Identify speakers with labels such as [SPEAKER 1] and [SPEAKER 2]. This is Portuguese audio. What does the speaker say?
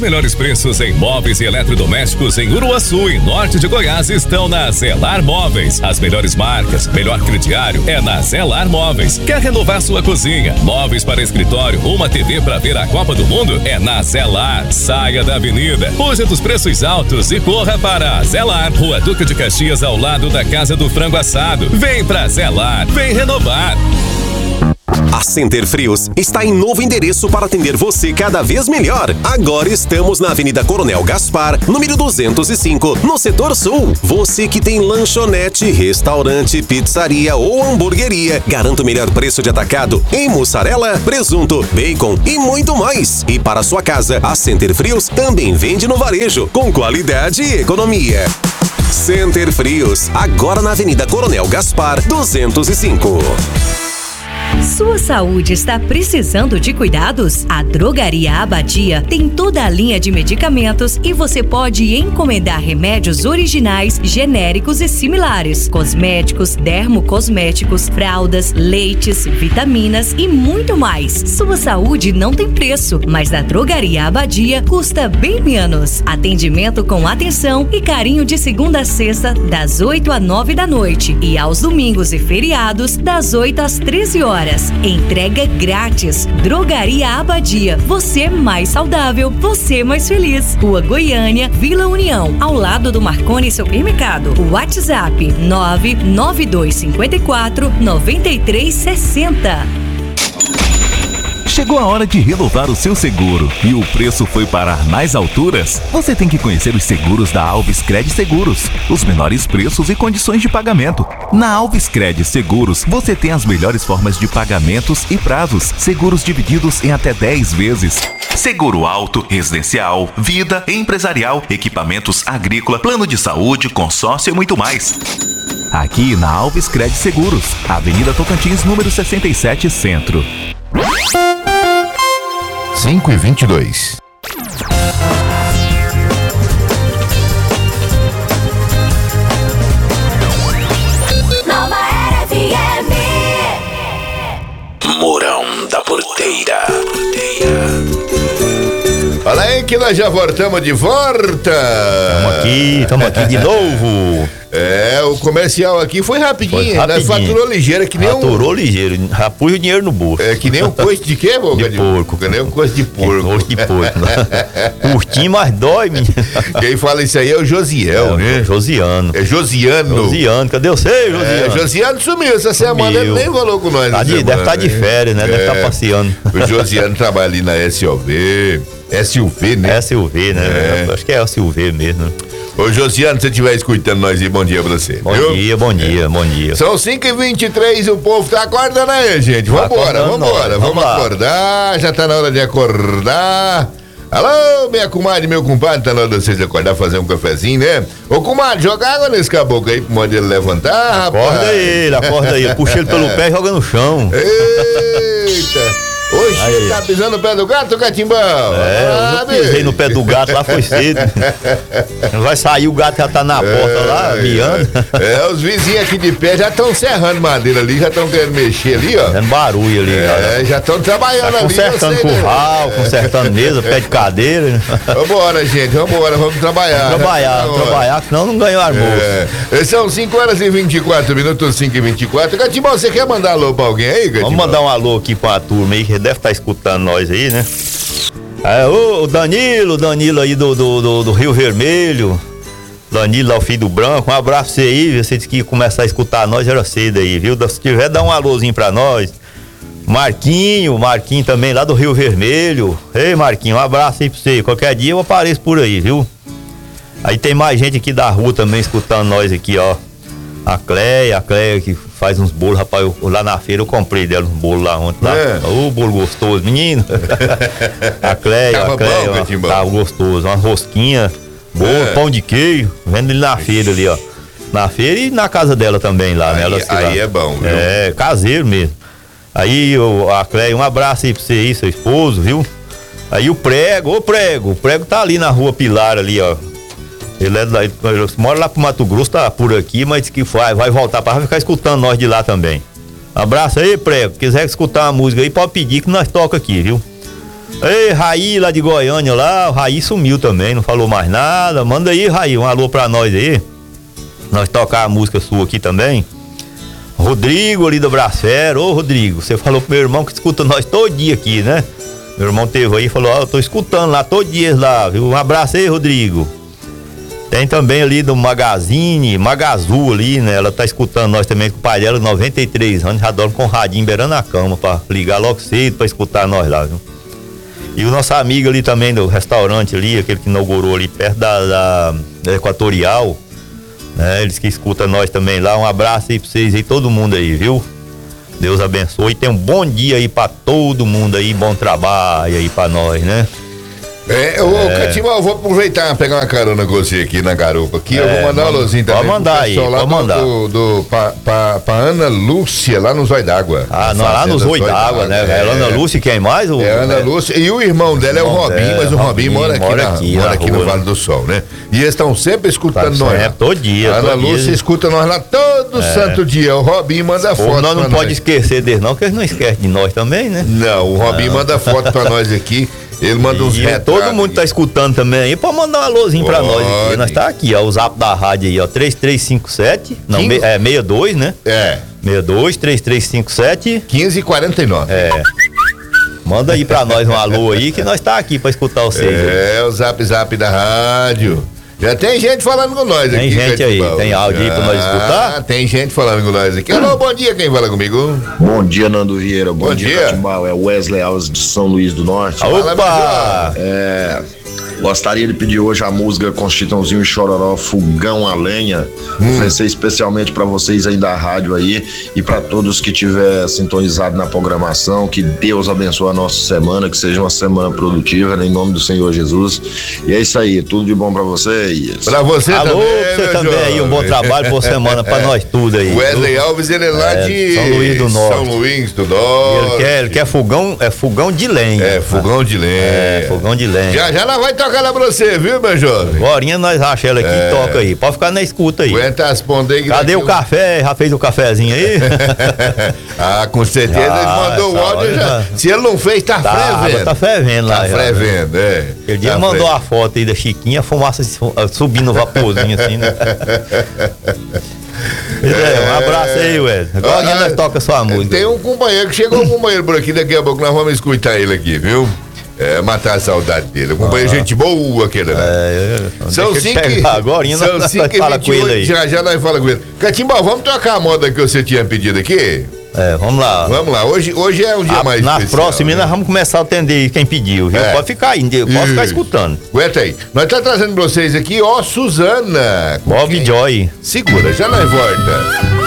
[SPEAKER 1] melhores preços em móveis e eletrodomésticos em Uruaçu e norte de Goiás estão na Zelar Móveis. As melhores marcas, melhor crediário é na Zelar Móveis. Quer renovar sua cozinha, móveis para escritório, uma TV para ver a Copa do Mundo? É na Zelar. Saia da avenida, fuja dos preços altos e corra para a Zelar. Rua Duque de Caxias, ao lado da Casa do Frango Assado. Vem pra Zelar, vem renovar.
[SPEAKER 2] A Center Frios está em novo endereço para atender você cada vez melhor. Agora estamos na Avenida Coronel Gaspar, número 205, no setor sul. Você que tem lanchonete, restaurante, pizzaria ou hamburgueria, garanta o melhor preço de atacado em mussarela, presunto, bacon e muito mais. E para sua casa, a Center Frios também vende no varejo, com qualidade e economia. Center Frios, agora na Avenida Coronel Gaspar, 205.
[SPEAKER 3] Sua saúde está precisando de cuidados? A Drogaria Abadia tem toda a linha de medicamentos e você pode encomendar remédios originais, genéricos e similares, cosméticos, dermocosméticos, fraldas, leites, vitaminas e muito mais. Sua saúde não tem preço, mas na Drogaria Abadia custa bem menos. Atendimento com atenção e carinho de segunda a sexta, das 8 às 9 da noite e aos domingos e feriados, das 8 às 13 horas. Entrega grátis. Drogaria Abadia. Você mais saudável, você mais feliz. Rua Goiânia, Vila União, ao lado do Marconi Supermercado. WhatsApp 99254-9360.
[SPEAKER 4] Chegou a hora de renovar o seu seguro e o preço foi parar nas alturas? Você tem que conhecer os seguros da Alves Cred Seguros, os menores preços e condições de pagamento. Na Alves Cred Seguros, você tem as melhores formas de pagamentos e prazos, seguros divididos em até 10 vezes. Seguro auto, residencial, vida, empresarial, equipamentos agrícola, plano de saúde, consórcio e muito mais. Aqui na Alves Cred Seguros, Avenida Tocantins, número 67, Centro.
[SPEAKER 5] 5h22.
[SPEAKER 6] Nova Era FM.
[SPEAKER 7] Mourão da Porteira.
[SPEAKER 8] Olha aí que nós já voltamos de volta.
[SPEAKER 9] Estamos aqui de novo.
[SPEAKER 8] É, o comercial aqui foi rapidinho, né? Faturou ligeiro, que nem
[SPEAKER 9] Faturou ligeiro, rapuz o dinheiro no bolso.
[SPEAKER 8] É que nem um coice de quê, boca?
[SPEAKER 9] De porco.
[SPEAKER 8] Que nem um coice de porco.
[SPEAKER 9] Coice de porco. Curtinho, mas dói, menino.
[SPEAKER 8] Quem fala isso aí é o Josiel, né?
[SPEAKER 9] Josiano.
[SPEAKER 8] É Josiano.
[SPEAKER 9] Josiano, cadê você, Josiano?
[SPEAKER 8] Josiano sumiu essa semana, ele nem falou com nós.
[SPEAKER 9] Deve estar de férias, né? Deve estar passeando.
[SPEAKER 8] O Josiano trabalha ali na SUV, né?
[SPEAKER 9] SUV, né? Acho que é SUV mesmo.
[SPEAKER 8] Ô Josiano, se você estiver escutando nós aí, bom dia pra você.
[SPEAKER 9] Bom dia.
[SPEAKER 8] São 5h23, o povo tá acordando aí, gente. Vambora. Vamos acordar, já tá na hora de acordar. Alô, minha comadre, meu compadre, tá na hora de vocês acordar, fazer um cafezinho, né? Ô comadre, joga água nesse caboclo aí pro modo ele levantar,
[SPEAKER 9] rapaz. Acorda ele, puxa ele pelo pé e joga no chão.
[SPEAKER 8] Eita! Hoje você tá pisando no pé do gato, Catimbão?
[SPEAKER 9] Eu pisei no pé do gato lá, foi cedo. Vai sair, o gato já tá na porta lá, miando.
[SPEAKER 8] Os vizinhos aqui de pé já estão serrando madeira ali, já estão querendo mexer ali, ó.
[SPEAKER 9] Dando barulho ali.
[SPEAKER 8] Já estão trabalhando ali.
[SPEAKER 9] Consertando curral, consertando mesa, pé de cadeira.
[SPEAKER 8] Vambora, gente, vamos trabalhar.
[SPEAKER 9] Trabalhar, senão não ganha o almoço.
[SPEAKER 8] São 5h24, 5h24. Catimbão, você quer mandar alô pra alguém aí, Catimbão?
[SPEAKER 9] Vamos mandar um alô aqui pra turma aí, que deve estar escutando nós aí, né? O Danilo aí do Rio Vermelho. Danilo lá, o filho do Branco. Um abraço pra você aí, você disse que ia começar a escutar nós, era cedo aí, viu? Se tiver, dá um alôzinho pra nós. Marquinho também lá do Rio Vermelho. Ei, Marquinho, um abraço aí pra você. Qualquer dia eu apareço por aí, viu? Aí tem mais gente aqui da rua também escutando nós aqui, ó. A Cleia que faz uns bolos, rapaz, lá na feira eu comprei dela uns bolos lá ontem. Bolo gostoso, menino. A Cleia, tá gostoso, uma rosquinha, bolo, pão de queijo, vendo ele na feira ali, ó. Na feira e na casa dela também lá, né?
[SPEAKER 8] Aí é bom, viu?
[SPEAKER 9] Caseiro mesmo. Aí, a Cleia, um abraço aí pra você aí, seu esposo, viu? Aí o Prego tá ali na rua Pilar ali, ó. Ele mora lá pro Mato Grosso, tá por aqui, mas disse que vai voltar pra ficar escutando nós de lá também. Abraço aí, Prego. Quiser escutar uma música aí, pode pedir que nós toca aqui, viu? Ei, Raí lá de Goiânia lá, o Raí sumiu também, não falou mais nada. Manda aí, Raí, um alô pra nós aí. Nós tocar a música sua aqui também. Rodrigo ali do Brasfera. Ô, Rodrigo, você falou pro meu irmão que escuta nós todo dia aqui, né? Meu irmão teve aí e falou, eu tô escutando lá todo dia lá, viu? Um abraço aí, Rodrigo. Tem também ali do Magazine, Magazu ali, né? Ela tá escutando nós também com o pai dela, 93 anos, já dorme com o radinho beirando a cama pra ligar logo cedo pra escutar nós lá, viu? E o nosso amigo ali também do restaurante ali, aquele que inaugurou ali perto da Equatorial, né? Eles que escutam nós também lá, um abraço aí pra vocês aí, todo mundo aí, viu? Deus abençoe e tenha um bom dia aí pra todo mundo aí, bom trabalho aí pra nós, né?
[SPEAKER 8] Catimba, eu vou aproveitar, pegar uma carona com você aqui na garupa aqui, eu vou mandar um alôzinho também.
[SPEAKER 9] Pode mandar aí, pode mandar.
[SPEAKER 8] Pra Ana Lúcia, lá no Zóio d'Água.
[SPEAKER 9] Lá no Zóio d'Água, né, velho? Ana Lúcia e quem mais?
[SPEAKER 8] Ana Lúcia, e o irmão dela é o Robinho, mas o Robinho mora aqui no Vale do Sol, né? E eles estão sempre escutando nós.
[SPEAKER 9] Todo dia.
[SPEAKER 8] A Ana Lúcia escuta nós lá todo santo dia, o Robinho manda foto.
[SPEAKER 9] Nós não pode esquecer deles não, porque eles não esquecem de nós também, né?
[SPEAKER 8] Não, o Robinho manda foto pra nós aqui. Ele manda uns retratos.
[SPEAKER 9] Todo mundo tá escutando também aí, pode mandar um alôzinho pra nós aqui. Nós tá aqui, ó, o zap da rádio aí, ó, 3357, não, 62, né? 62, 3357.
[SPEAKER 8] 1549.
[SPEAKER 9] Manda aí pra nós um alô aí, que nós tá aqui pra escutar vocês.
[SPEAKER 8] O zap da rádio. Já tem gente falando com nós aqui.
[SPEAKER 9] Tem gente aí, tem áudio aí pra nós escutar?
[SPEAKER 8] Tem gente falando com nós aqui. Alô, bom dia, quem fala comigo?
[SPEAKER 10] Bom dia, Nando Vieira. Bom dia, Catimbau. É Wesley Alves de São Luís do Norte.
[SPEAKER 9] Opa!
[SPEAKER 10] Gostaria de pedir hoje a música com Chitãozinho e Chororó, Fogão a Lenha. Oferecer especialmente para vocês aí da rádio aí e para todos que tiver sintonizado na programação. Que Deus abençoe a nossa semana, que seja uma semana produtiva, né, em nome do Senhor Jesus. E é isso aí, tudo de bom para vocês.
[SPEAKER 8] Para você
[SPEAKER 9] também.
[SPEAKER 8] Alô,
[SPEAKER 9] você também aí, um bom trabalho, boa semana para nós tudo aí.
[SPEAKER 8] Wesley Alves, ele é lá de
[SPEAKER 9] São Luís do Norte.
[SPEAKER 8] São Luís do Norte.
[SPEAKER 9] Ele quer fogão, fogão de lenha.
[SPEAKER 8] Fogão de lenha.
[SPEAKER 9] Fogão de lenha.
[SPEAKER 8] Já nós vai tocar lá pra você, viu, meu jovem?
[SPEAKER 9] Agorinha nós achamos ela aqui e toca aí. Pode ficar na escuta aí.
[SPEAKER 8] Aguenta as pontas.
[SPEAKER 9] Cadê o café? Já fez o cafezinho aí?
[SPEAKER 8] Com certeza ele mandou o áudio já. Se ele não fez, tá fervendo.
[SPEAKER 9] Tá fervendo lá.
[SPEAKER 8] Tá fervendo,
[SPEAKER 9] Aquele dia ele mandou a foto aí da Chiquinha, a fumaça subindo no vaporzinho assim, né? Um abraço aí, Wesley. Agora nós toca sua música.
[SPEAKER 8] Tem um companheiro que chegou, um companheiro por aqui, daqui a pouco nós vamos escutar ele aqui, viu? Matar a saudade dele. Um companheiro gente boa aquele, né? São 5
[SPEAKER 9] agora fala com ele aí.
[SPEAKER 8] Já nós fala com ele. Catimbau, vamos tocar a moda que você tinha pedido aqui?
[SPEAKER 9] Vamos lá.
[SPEAKER 8] Vamos lá. Hoje é um dia mais especial.
[SPEAKER 9] Na próxima, nós vamos começar a atender quem pediu, viu? Pode ficar aí, pode ficar escutando.
[SPEAKER 8] Aguenta aí. Nós tá trazendo pra vocês aqui, Suzana.
[SPEAKER 9] Bob Joy.
[SPEAKER 8] Segura, já nós volta.